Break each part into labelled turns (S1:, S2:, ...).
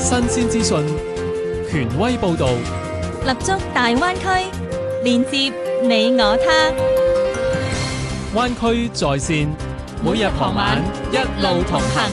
S1: 新鮮資訊，權威報導，
S2: 立足大灣區，連接你我他。
S1: 灣區在線，每日傍晚一路同行。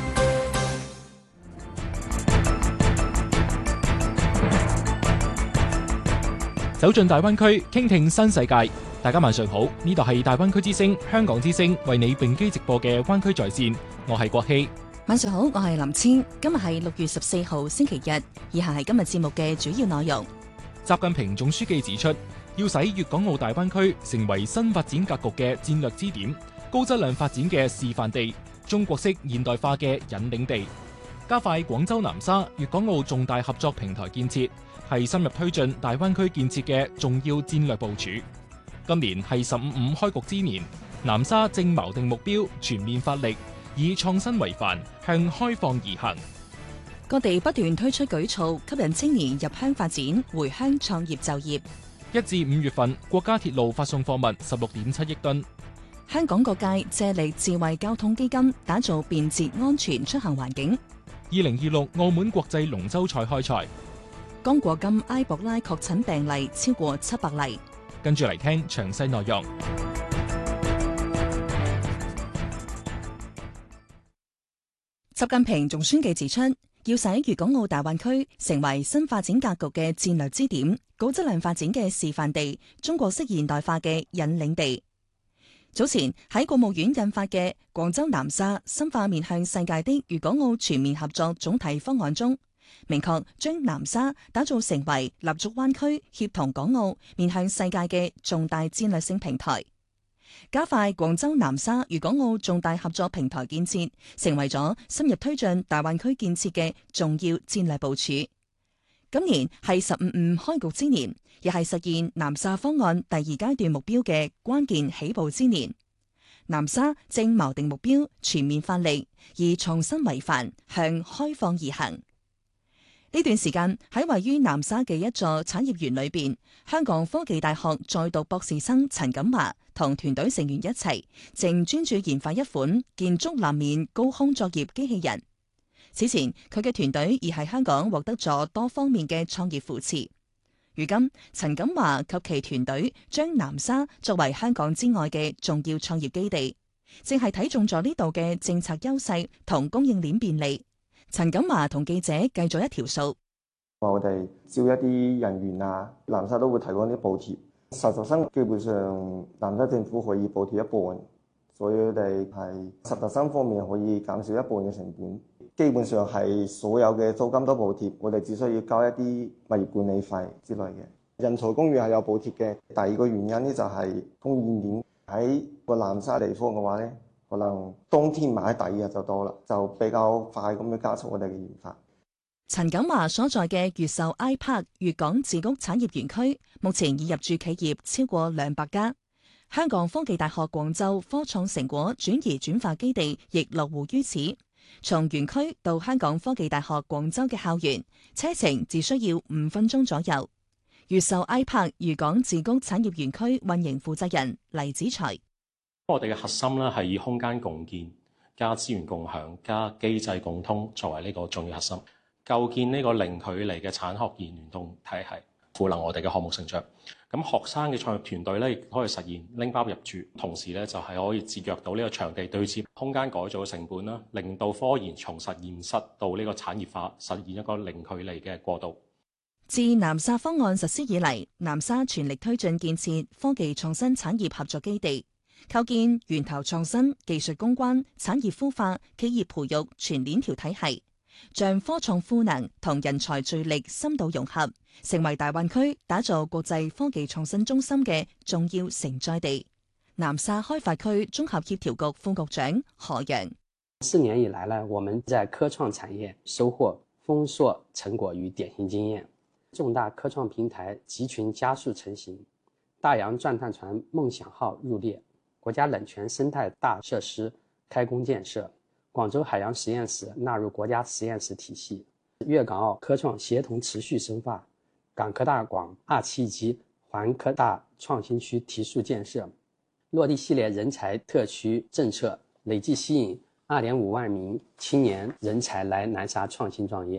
S1: 走進大灣區，傾聽新世界。大家晚上好，呢度係大灣區之聲、香港之聲為你並機直播嘅灣區在線，我係國希。
S2: 晚上好，我係林千。今日係6月14號星期日，以下係今日節目嘅主要內容。
S1: 習近平總書記指出，要使粵港澳大灣區成為新發展格局嘅戰略支點、高質量發展嘅示範地、中國式現代化嘅引領地，加快廣州南沙粵港澳重大合作平台建設，係深入推進大灣區建設嘅重要戰略部署。今年係15.5開局之年，南沙正錨定目標，全面發力，以創新為範，向開放而行。
S2: 各地不斷推出舉措，吸引青年入鄉發展、回鄉創業就業。
S1: 1至5月份，國家鐵路發送貨物16.7億噸。
S2: 香港各界借力智慧交通基金，打造便捷安全出行環境。
S1: 2026澳門國際龍舟賽開賽。
S2: 剛果金埃博拉確診病例超過700例。
S1: 跟住嚟聽詳細內容。
S2: 習近平總書記指出，要使粵港澳大灣區成為新發展格局嘅戰略支點、高質量發展嘅示範地、中國式現代化嘅引領地。早前喺國務院印發嘅廣州南沙深化面向世界的粵港澳全面合作總體方案中，明確將南沙打造成為立足灣區、協同港澳面向世界嘅重大戰略性平台，加快廣州南沙粵港澳重大合作平台建設，成為咗深入推進大灣區建設嘅重要戰略部署。今年係15.5開局之年，亦係實現南沙方案第2階段目標嘅關鍵起步之年。南沙正錨定目標，全面發力，以創新為範，向開放而行。呢段時間喺位於南沙嘅一座產業園裏邊，香港科技大學在讀博士生陳錦華同團隊成員一齊，正專注研發一款建築立面高空作業機器人。此前，佢嘅團隊已喺香港獲得咗多方面嘅創業扶持。如今，陳錦華及其團隊將南沙作為香港之外嘅重要創業基地，正係睇中咗呢度嘅政策優勢同供應鏈便利。陳錦華同記者計咗一條數，
S3: 我哋招一啲人員啊，南沙都會提供啲補貼，實習生基本上南沙政府可以補貼一半，所以我哋係實習生方面可以減少一半嘅成本，基本上係所有嘅租金都補貼，我哋只需要交一啲物業管理費之類嘅。人才公寓係有補貼嘅。第二個原因呢，就係供應鏈喺個南沙地方嘅話呢，可能冬天買底嘅就多啦，就比較快咁樣加速我哋嘅研發。
S2: 陳錦華所在嘅越秀 iPark 粵港自谷產業園區，目前已入駐企業超過200家。香港科技大學廣州科創成果轉移轉化基地亦落戶於此。從園區到香港科技大學廣州嘅校園，車程只需要5分鐘左右。越秀 iPark 粵港自谷產業園區運營負責人黎子才。
S4: 我哋嘅核心咧係以空間共建、加資源共享、加機制共通作為呢個重要核心，構建呢個零距離嘅產學研聯動體系，賦能我哋嘅項目成長。咁學生嘅創業團隊咧亦可以實現拎包入駐，同時咧就係可以節約到呢個場地對接、空間改造嘅成本啦，令到科研從實驗室到呢個產業化，實現一個零距離嘅過渡。
S2: 自南沙方案實施以嚟，南沙全力推進建設科技創新產業合作基地，構建源頭創新、技術攻關、產業孵化、企業培育全鏈條體系，將科創賦能同人才聚力深度融合，成為大灣區打造國際科技創新中心嘅重要承載地。南沙開發區綜合協調局副局長何陽
S5: ：4年以來呢，我們在科創產業收穫豐碩成果與典型經驗，重大科創平台集群加速成型，大洋鑽探船夢想號入列，國家冷泉生態大設施開工建設，廣州海洋實驗室納入國家實驗室體系，粵港澳科創協同持續深化，港科大廣2期及環科大創新區提速建設，落地系列人才特區政策，累計吸引2.5萬名青年人才來南沙創新創業。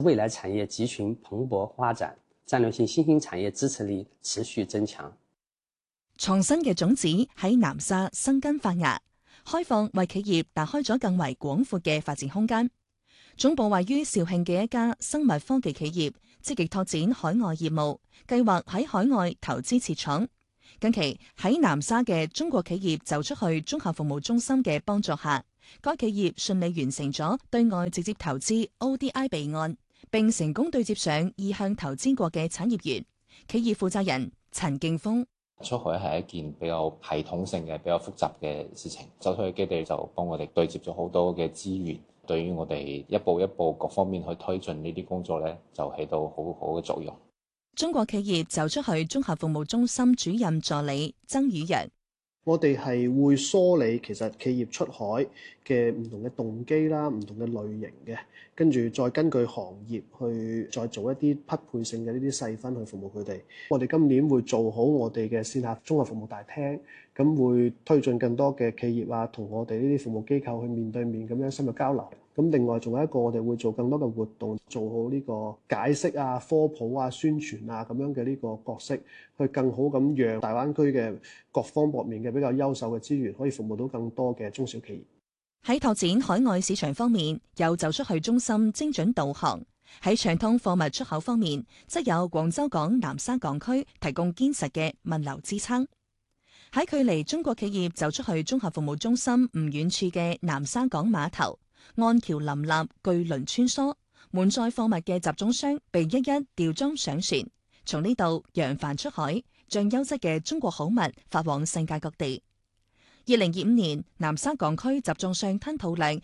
S5: 未來產業集群蓬勃發展，戰略性新興產業支持力持續增強。
S2: 創新嘅種子喺南沙生根發芽，開放為企業打開咗更為廣闊嘅發展空間。總部位於肇慶嘅一家生物科技企業，積極拓展海外業務，計劃喺海外投資設廠。近期喺南沙嘅中國企業走出去綜合服務中心嘅幫助下，該企業順利完成咗對外直接投資 ODI 備案，並成功對接上意向投資國嘅產業園。企業負責人陳敬峰：
S6: 出海係一件比較系統性嘅、比較複雜嘅事情，走出去基地就幫我哋對接咗好多嘅資源，對於我哋一步一步各方面去推進呢啲工作咧，就起到好好嘅作用。
S2: 中國企業走出去綜合服務中心主任助理曾宇陽：
S7: 我哋係會梳理其實企業出海嘅唔同嘅動機啦、唔同嘅類型嘅，跟住再根據行業去再做一啲匹配性嘅呢啲細分去服務佢哋。我哋今年會做好我哋嘅線下綜合服務大廳，咁會推進更多嘅企業啊，同我哋呢啲服務機構去面對面咁樣深入交流。咁另外仲有一個，我哋會做更多嘅活動，做好呢個解釋啊、科普啊、宣傳啊咁樣嘅呢個角色，去更好咁讓大灣區嘅各方面嘅比較優秀嘅資源，可以服務到更多嘅中小企業。
S2: 喺拓展海外市場方面，又走出去中心精準導航；喺暢通貨物出口方面，則有廣州港南沙港區提供堅實嘅物流支撐。喺距離中國企業走出去綜合服務中心唔遠處嘅南沙港碼頭，岸橋林立，巨輪穿梭，滿載貨物嘅集裝箱被一一吊裝上船，從呢度揚帆出海，將優質嘅中國好物發往世界各地。2025年，南沙港區集裝箱吞吐量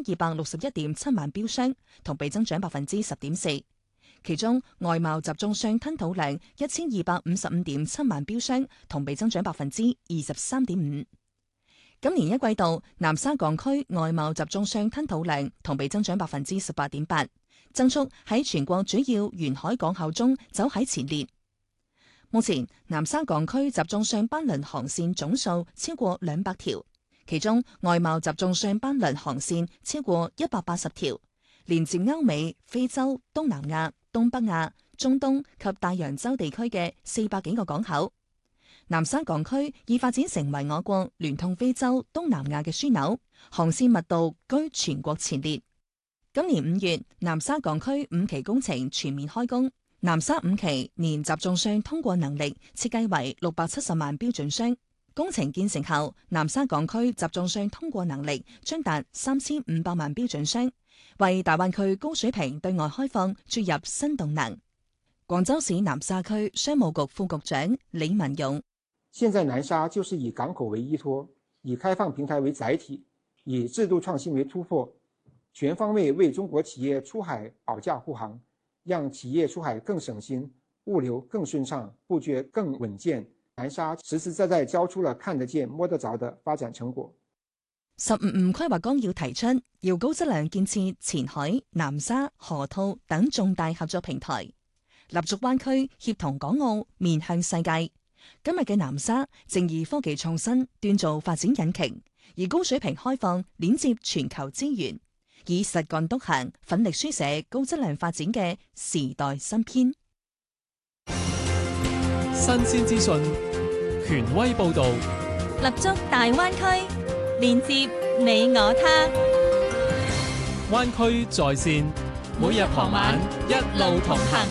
S2: 2261.7萬標箱，同比增長10.4%。其中外貿集裝箱吞吐量1255.7萬標箱，同比增長23.5%。今年一季度，南沙港區外貿集裝箱吞吐量同比增長18.8%，增速喺全國主要沿海港口中走喺前列。目前，南沙港區集裝箱班輪航線總數超過200條，其中外貿集裝箱班輪航線超過180條，連接歐美、非洲、東南亞、東北亞、中東及大洋洲地區嘅400幾個港口。南沙港區已發展成為我國聯通非洲、東南亞嘅樞紐，航線密度居全國前列。今年5月，南沙港區5期工程全面開工。南沙5期年集裝箱通過能力設計為670萬標準箱，工程建成後，南沙港區集裝箱通過能力將達3500萬標準箱，為大灣區高水平對外開放注入新動能。廣州市南沙區商務局副局長李文勇：
S8: 現在南沙就是以港口為依託，以開放平台為載體，以制度創新為突破，全方位為中國企業出海保駕護航，讓企業出海更省心，物流更順暢，布局更穩健。南沙實實在在交出了看得見摸得着的發展成果。
S2: 15規劃綱要提出，要高質量建設前海、南沙、河套等重大合作平台，立足灣區，協同港澳，面向世界。今日嘅南沙正以科技創新鍛造發展引擎，以高水平開放鏈接全球資源，以實幹督行，奮力書寫高質量發展嘅時代新篇。
S1: 新鮮資訊，權威報導，
S9: 立足大灣區，連接你我他。
S1: 灣區在線，每日傍晚一路同行。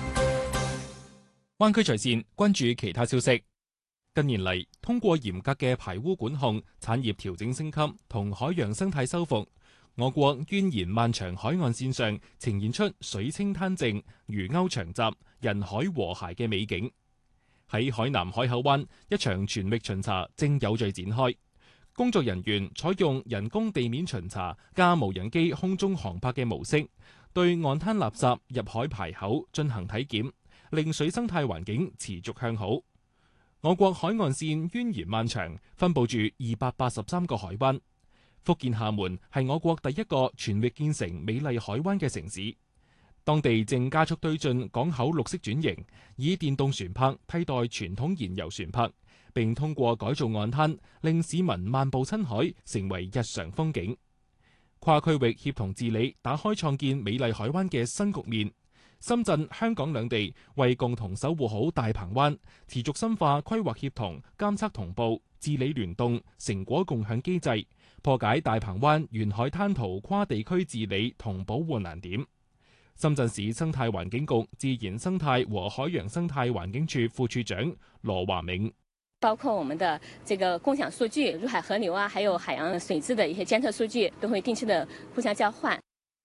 S1: 灣區在線關注其他消息。近年嚟，通過嚴格嘅排污管控、產業調整升級同海洋生態修復，我國蜿蜒漫長海岸線上呈現出水清灘靜、魚鉤長集、人海和諧嘅美景。喺海南海口灣，一場全域巡查正有序展開。工作人員採用人工地面巡查加無人機空中航拍嘅模式，對岸灘垃圾入海排口進行體檢，令水生態環境持續向好。我國海岸線蜿蜒漫長，分佈住283個海灣。福建廈門係我國第一個全域建成美麗海灣嘅城市，當地正加速推進港口綠色轉型，以電動船舶替代傳統燃油船舶，並通過改造岸灘，令市民漫步親海成為日常風景。 跨區域協同治理打開創建美麗海灣嘅新局面。深圳、香港兩地為共同守護好大鵬灣，持續深化規劃協同、監測同步、治理聯動、成果共享機制，破解大鵬灣沿海灘塗跨地區治理同保護難點。深圳市生態環境局自然生態和海洋生態環境處副處長羅華銘。
S10: 包括我們的這個共享數據，入海河流啊，還有海洋水質的一些監測數據，都會定期的互相交換。